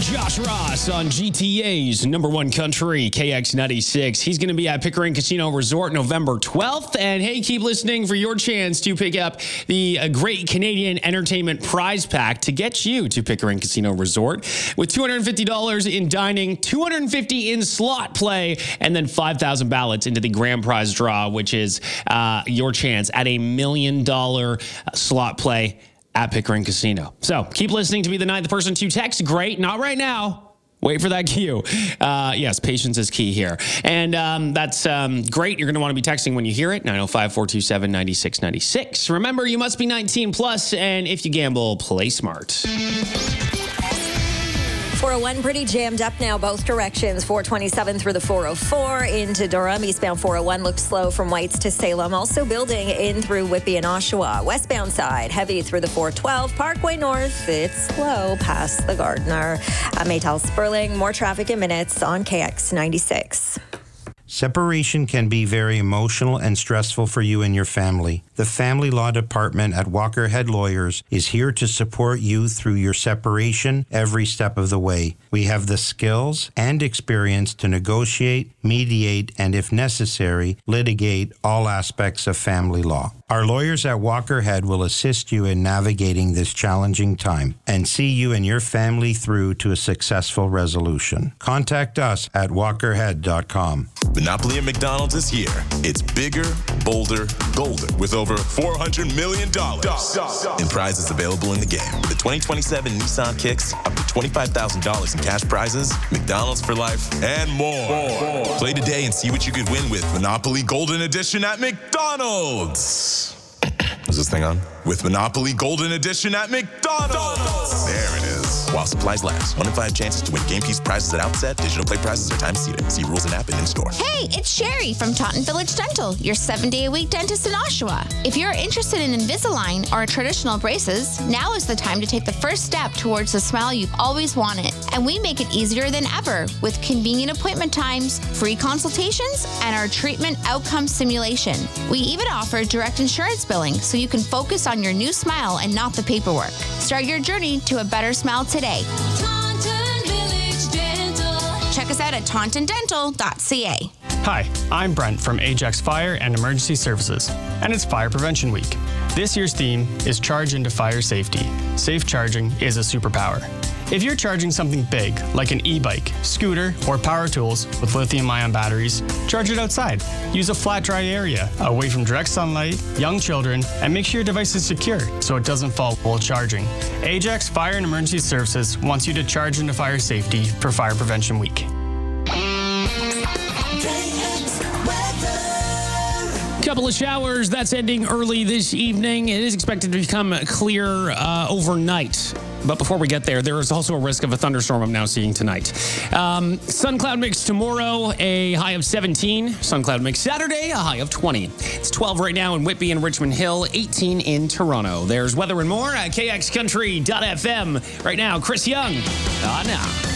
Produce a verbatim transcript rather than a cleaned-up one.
Josh Ross on G T A's number one country, K X ninety-six. He's going to be at Pickering Casino Resort November twelfth. And hey, keep listening for your chance to pick up the uh, Great Canadian Entertainment Prize Pack to get you to Pickering Casino Resort with two hundred fifty dollars in dining, two hundred fifty dollars in slot play, and then five thousand ballots into the grand prize draw, which is uh, your chance at a million dollar slot play at Pickering Casino. So keep listening to be the ninth person to text. Great. Not right now. Wait for that cue. Uh, yes, patience is key here. And um, that's um, great. You're going to want to be texting when you hear it. nine oh five, four two seven, nine six nine six. Remember, you must be nineteen plus, and if you gamble, play smart. four oh one pretty jammed up now, both directions. four twenty-seven through the four oh four into Durham. Eastbound four oh one looks slow from Whites to Salem. Also building in through Whitby and Oshawa. Westbound side, heavy through the four twelve. Parkway North, it's slow past the Gardiner. Uh, Maytal Sperling, more traffic in minutes on K X ninety-six. Separation can be very emotional and stressful for you and your family. The Family Law Department at Walker Head Lawyers is here to support you through your separation every step of the way. We have the skills and experience to negotiate, mediate, and if necessary, litigate all aspects of family law. Our lawyers at Walker Head will assist you in navigating this challenging time and see you and your family through to a successful resolution. Contact us at walker head dot com. Monopoly at McDonald's is here. It's bigger, bolder, golder with over four hundred million dollars in prizes available in the game. With the twenty twenty-seven Nissan Kicks, up to twenty-five thousand dollars in cash prizes, McDonald's for life, and more. more. Play today and see what you could win with Monopoly Golden Edition at McDonald's. Is this thing on? With Monopoly Golden Edition at McDonald's. There it is. While supplies last. One in five chances to win game piece prizes at outset. Digital play prizes are time seated. See rules and app and in-store. Hey, it's Sherry from Taunton Village Dental, your seven-day-a-week dentist in Oshawa. If you're interested in Invisalign or traditional braces, now is the time to take the first step towards the smile you've always wanted. And we make it easier than ever with convenient appointment times, free consultations, and our treatment outcome simulation. We even offer direct insurance billing so you can focus on your new smile and not the paperwork. Start your journey to a better smile today. Taunton Village Dental. Check us out at taunton dental dot c a. Hi, I'm Brent from Ajax Fire and Emergency Services, and it's Fire Prevention Week. This year's theme is Charge into Fire Safety. Safe charging is a superpower. If you're charging something big, like an e-bike, scooter, or power tools with lithium-ion batteries, charge it outside. Use a flat, dry area, away from direct sunlight, young children, and make sure your device is secure so it doesn't fall while charging. Ajax Fire and Emergency Services wants you to charge into fire safety for Fire Prevention Week. Couple of showers, that's ending early this evening. It is expected to become clear uh, overnight. But before we get there, there is also a risk of a thunderstorm I'm now seeing tonight. Um, sun cloud mix tomorrow, a high of seventeen. Sun cloud mix Saturday, a high of twenty. It's twelve right now in Whitby and Richmond Hill, eighteen in Toronto. There's weather and more at K X country dot f m. Right now, Chris Young. Ah, now.